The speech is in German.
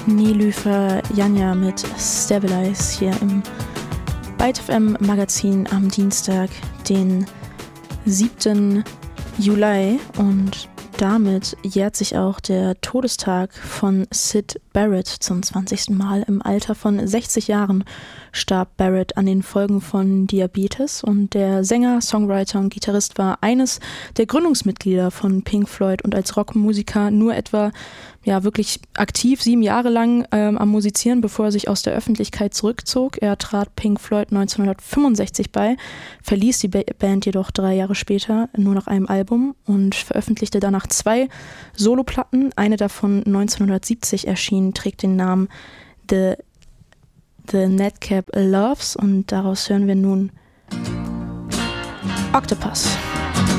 Nilüfer Janja mit Stabilize hier im Byte FM Magazin am Dienstag, den 7. Juli, und damit jährt sich auch der Todestag von Syd Barrett zum 20. Mal. Im Alter von 60 Jahren starb Barrett an den Folgen von Diabetes, und der Sänger, Songwriter und Gitarrist war eines der Gründungsmitglieder von Pink Floyd und als Rockmusiker nur etwa wirklich aktiv 7 Jahre lang am Musizieren, bevor er sich aus der Öffentlichkeit zurückzog. Er trat Pink Floyd 1965 bei, verließ die Band jedoch 3 Jahre später nur nach einem Album und veröffentlichte danach 2 Soloplatten. Eine davon 1970 erschien, trägt den Namen The Madcap Loves, und daraus hören wir nun Octopus.